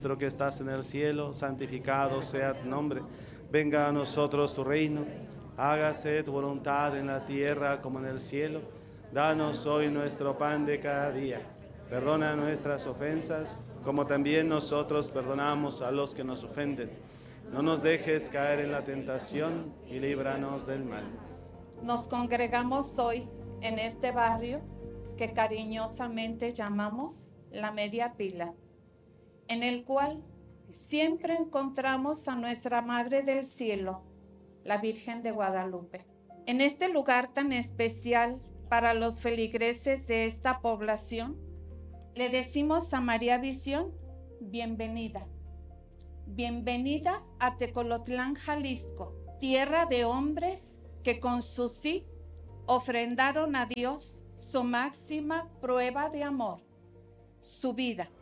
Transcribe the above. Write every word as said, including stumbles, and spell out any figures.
Nuestro que estás en el cielo, santificado sea tu nombre. Venga a nosotros tu reino. Hágase tu voluntad en la tierra como en el cielo. Danos hoy nuestro pan de cada día. Perdona nuestras ofensas, como también nosotros perdonamos a los que nos ofenden. No nos dejes caer en la tentación y líbranos del mal. Nos congregamos hoy en este barrio que cariñosamente llamamos La Media Pila, en el cual siempre encontramos a nuestra Madre del Cielo, la Virgen de Guadalupe. En este lugar tan especial para los feligreses de esta población, le decimos a María Visión, bienvenida. Bienvenida a Tecolotlán, Jalisco, tierra de hombres que con su sí ofrendaron a Dios su máxima prueba de amor, su vida.